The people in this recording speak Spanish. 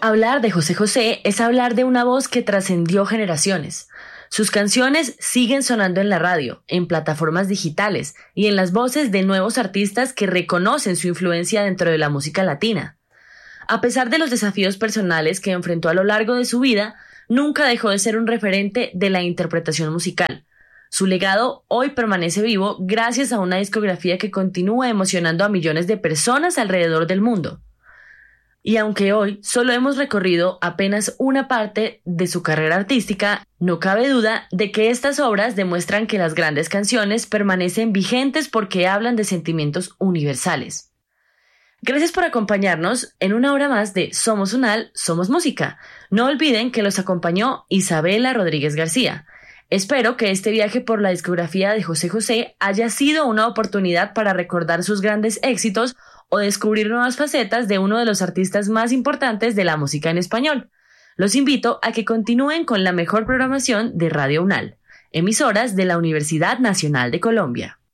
Hablar de José José es hablar de una voz que trascendió generaciones. Sus canciones siguen sonando en la radio, en plataformas digitales y en las voces de nuevos artistas que reconocen su influencia dentro de la música latina. A pesar de los desafíos personales que enfrentó a lo largo de su vida, nunca dejó de ser un referente de la interpretación musical. Su legado hoy permanece vivo gracias a una discografía que continúa emocionando a millones de personas alrededor del mundo. Y aunque hoy solo hemos recorrido apenas una parte de su carrera artística, no cabe duda de que estas obras demuestran que las grandes canciones permanecen vigentes porque hablan de sentimientos universales. Gracias por acompañarnos en una hora más de Somos Unal, Somos Música. No olviden que los acompañó Isabela Rodríguez García. Espero que este viaje por la discografía de José José haya sido una oportunidad para recordar sus grandes éxitos o descubrir nuevas facetas de uno de los artistas más importantes de la música en español. Los invito a que continúen con la mejor programación de Radio Unal, emisoras de la Universidad Nacional de Colombia.